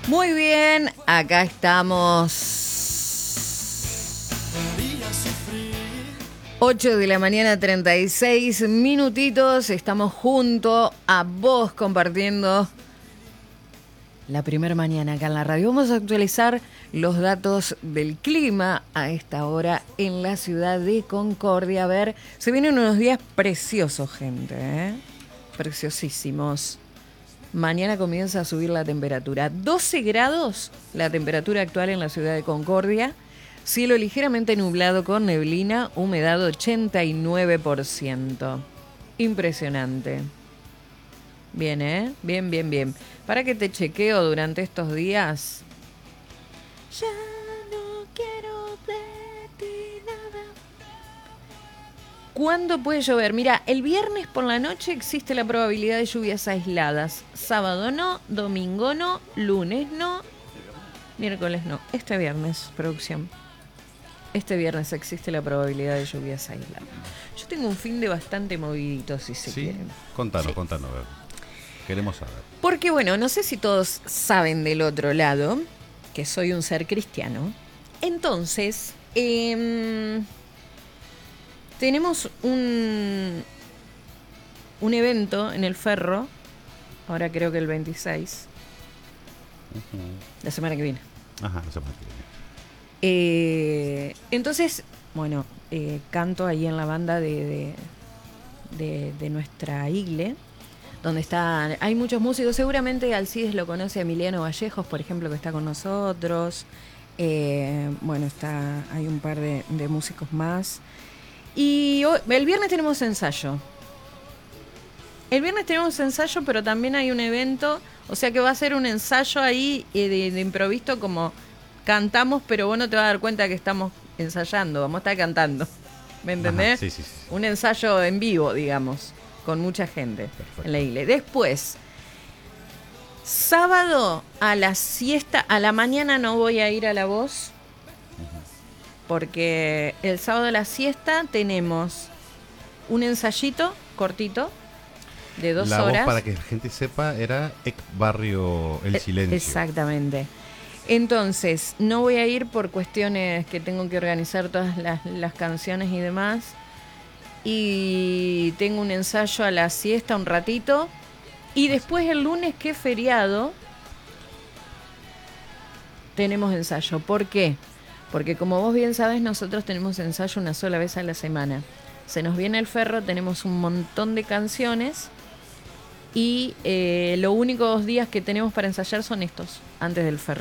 Muy bien, acá estamos. 8 de la mañana, 36 minutitos. Estamos junto a vos compartiendo la primera mañana acá en la radio. Vamos a actualizar los datos del clima a esta hora en la ciudad de Concordia. A ver, se vienen unos días preciosos, gente, ¿eh? Preciosísimos. Mañana comienza a subir la temperatura. 12 grados la temperatura actual en la ciudad de Concordia. Cielo ligeramente nublado con neblina, humedad 89%. Impresionante. Bien, ¿eh? Bien, bien, bien. Para que te chequeo durante estos días. Ya no quiero de ti nada. ¿Cuándo puede llover? Mira, el viernes por la noche existe la probabilidad de lluvias aisladas. Sábado no, domingo no, lunes no, miércoles no. Este viernes, producción. Este viernes existe la probabilidad de lluvias aisladas. Yo tengo un fin de bastante movidito, si se quieren. Contanos, a ver. Queremos saber. Porque, bueno, no sé si todos saben del otro lado que soy un ser cristiano. Entonces, tenemos un evento en el Ferro, ahora creo que el 26, la semana que viene. Ajá, la semana que viene. Entonces, bueno, canto ahí en la banda de nuestra igle, donde hay muchos músicos. Seguramente Alcides lo conoce, a Emiliano Vallejos, por ejemplo, que está con nosotros. Bueno, hay un par de músicos más. Y el viernes tenemos ensayo. Pero también hay un evento, o sea que va a ser un ensayo ahí de improviso, como cantamos, pero vos no te vas a dar cuenta que estamos ensayando, vamos a estar cantando. ¿Me entendés? Ajá, sí. Un ensayo en vivo, digamos, con mucha gente. Perfecto. En la iglesia. Después, sábado a la siesta, a la mañana no voy a ir a La Voz, porque el sábado a la siesta tenemos un ensayito cortito de 2 horas. La Voz, para que la gente sepa, era ex barrio El Silencio. Exactamente. Entonces, no voy a ir por cuestiones que tengo que organizar todas las canciones y demás. Y tengo un ensayo a la siesta un ratito. Y después el lunes, que es feriado, tenemos ensayo. ¿Por qué? Porque como vos bien sabés, nosotros tenemos ensayo una sola vez a la semana. Se nos viene el Ferro, tenemos un montón de canciones. Y los únicos días que tenemos para ensayar son estos, antes del Ferro.